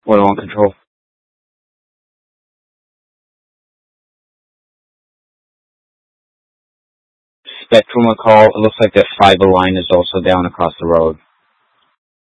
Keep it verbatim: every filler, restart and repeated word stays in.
One on control. Spectrum call. It looks like that fiber line is also down across the road.